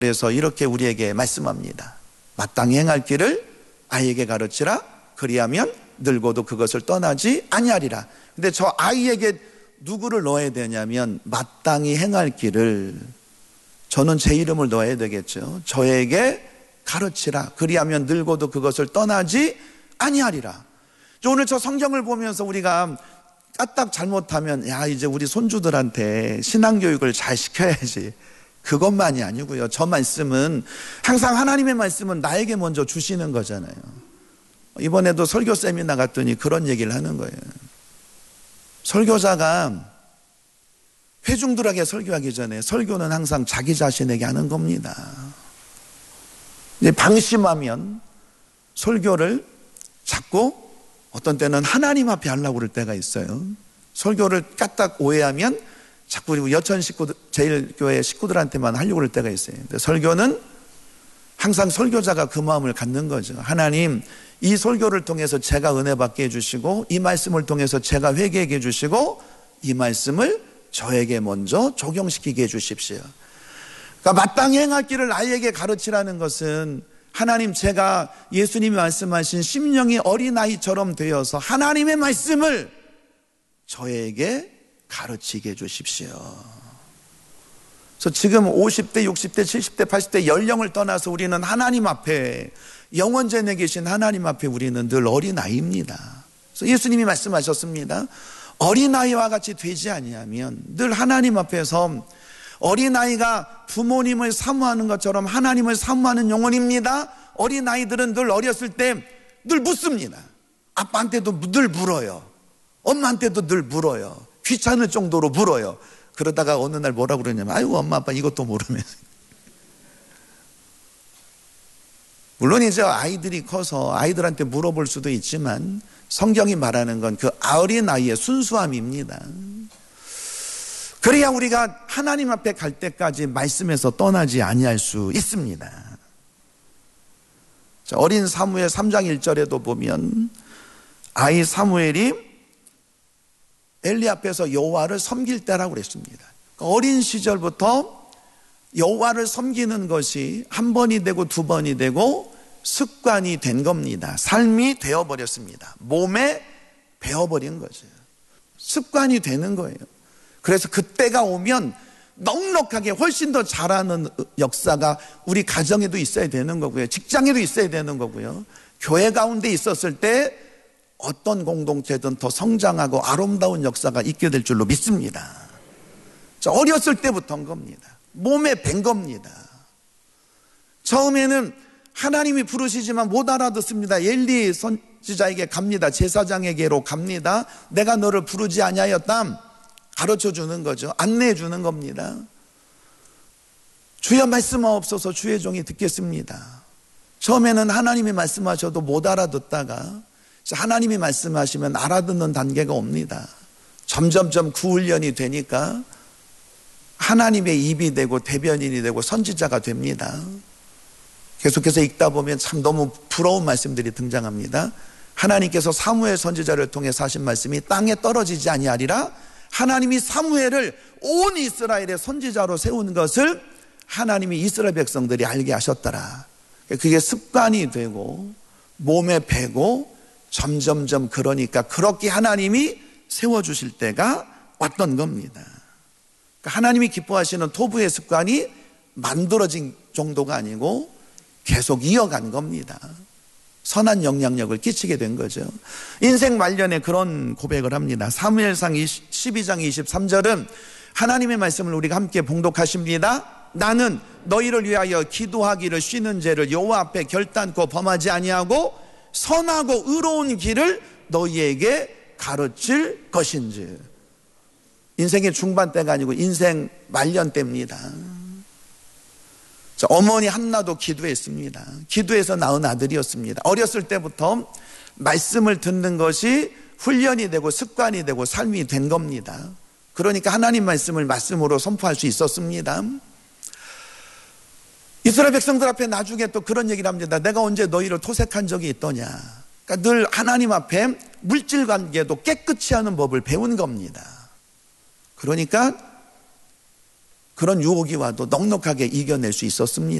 그래서 이렇게 우리에게 말씀합니다. 마땅히 행할 길을 아이에게 가르치라. 그리하면 늙어도 그것을 떠나지 아니하리라. 근데 저 아이에게 누구를 넣어야 되냐면 마땅히 행할 길을, 저는 제 이름을 넣어야 되겠죠. 저에게 가르치라. 그리하면 늙어도 그것을 떠나지 아니하리라. 오늘 저 성경을 보면서 우리가 까딱 잘못하면 야 이제 우리 손주들한테 신앙교육을 잘 시켜야지, 그것만이 아니고요. 저 말씀은 항상 하나님의 말씀은 나에게 먼저 주시는 거잖아요. 이번에도 설교 세미나 갔더니 그런 얘기를 하는 거예요. 설교자가 회중들에게 설교하기 전에 설교는 항상 자기 자신에게 하는 겁니다. 이제 방심하면 설교를 자꾸 어떤 때는 하나님 앞에 하려고 그럴 때가 있어요. 설교를 까딱 오해하면 자꾸 우리 여천 식구들, 제일교회 식구들한테만 하려고 그럴 때가 있어요. 근데 설교는 항상 설교자가 그 마음을 갖는 거죠. 하나님, 이 설교를 통해서 제가 은혜 받게 해주시고, 이 말씀을 통해서 제가 회개하게 해주시고, 이 말씀을 저에게 먼저 적용시키게 해주십시오. 그러니까 마땅히 행할 길을 아이에게 가르치라는 것은, 하나님, 제가 예수님이 말씀하신 심령이 어린아이처럼 되어서 하나님의 말씀을 저에게 가르치게 해주십시오. 그래서 지금 50대, 60대, 70대, 80대 연령을 떠나서 우리는 하나님 앞에, 영원전에 계신 하나님 앞에 우리는 늘 어린아이입니다. 그래서 예수님이 말씀하셨습니다. 어린아이와 같이 되지 아니하면, 늘 하나님 앞에서 어린아이가 부모님을 사모하는 것처럼 하나님을 사모하는 영혼입니다. 어린아이들은 늘 어렸을 때 늘 묻습니다. 아빠한테도 늘 물어요. 엄마한테도 늘 물어요. 귀찮을 정도로 물어요. 그러다가 어느 날 뭐라 그러냐면, 아이고 엄마 아빠 이것도 모르면서. 물론 이제 아이들이 커서 아이들한테 물어볼 수도 있지만 성경이 말하는 건 그 어린아이의 순수함입니다. 그래야 우리가 하나님 앞에 갈 때까지 말씀에서 떠나지 아니할 수 있습니다. 자, 어린 사무엘 3장 1절에도 보면 아이 사무엘이 엘리 앞에서 여호와를 섬길 때라고 그랬습니다. 어린 시절부터 여호와를 섬기는 것이 한 번이 되고 두 번이 되고 습관이 된 겁니다. 삶이 되어버렸습니다. 몸에 배어버린 거죠. 습관이 되는 거예요. 그래서 그때가 오면 넉넉하게 훨씬 더 잘하는 역사가 우리 가정에도 있어야 되는 거고요. 직장에도 있어야 되는 거고요. 교회 가운데 있었을 때 어떤 공동체든 더 성장하고 아름다운 역사가 있게 될 줄로 믿습니다. 자, 어렸을 때부터인 겁니다. 몸에 밴 겁니다. 처음에는 하나님이 부르시지만 못 알아듣습니다. 엘리 선지자에게 갑니다. 제사장에게로 갑니다. 내가 너를 부르지 아니하였다. 가르쳐 주는 거죠. 안내해 주는 겁니다. 주여 말씀하옵소서, 주의 종이 듣겠습니다. 처음에는 하나님이 말씀하셔도 못 알아듣다가 하나님이 말씀하시면 알아듣는 단계가 옵니다. 점점점 그 훈련이 되니까 하나님의 입이 되고 대변인이 되고 선지자가 됩니다. 계속해서 읽다 보면 참 너무 부러운 말씀들이 등장합니다. 하나님께서 사무엘 선지자를 통해서 하신 말씀이 땅에 떨어지지 아니하리라. 하나님이 사무엘을 온 이스라엘의 선지자로 세운 것을 하나님이 이스라엘 백성들이 알게 하셨더라. 그게 습관이 되고 몸에 배고 점점점, 그러니까 그렇게 하나님이 세워주실 때가 왔던 겁니다. 그러니까 하나님이 기뻐하시는 토부의 습관이 만들어진 정도가 아니고 계속 이어간 겁니다. 선한 영향력을 끼치게 된 거죠. 인생 말년에 그런 고백을 합니다. 사무엘상 12장 23절은 하나님의 말씀을 우리가 함께 봉독하십니다. 나는 너희를 위하여 기도하기를 쉬는 죄를 여호와 앞에 결단코 범하지 아니하고 선하고 의로운 길을 너희에게 가르칠 것인지. 인생의 중반 때가 아니고 인생 말년 때입니다. 어머니 한나도 기도했습니다. 기도해서 낳은 아들이었습니다. 어렸을 때부터 말씀을 듣는 것이 훈련이 되고 습관이 되고 삶이 된 겁니다. 그러니까 하나님 말씀을 말씀으로 선포할 수 있었습니다. 이스라엘 백성들 앞에 나중에 또 그런 얘기를 합니다. 내가 언제 너희를 토색한 적이 있더냐. 그러니까 늘 하나님 앞에 물질 관계도 깨끗이 하는 법을 배운 겁니다. 그러니까 그런 유혹이 와도 넉넉하게 이겨낼 수 있었습니다.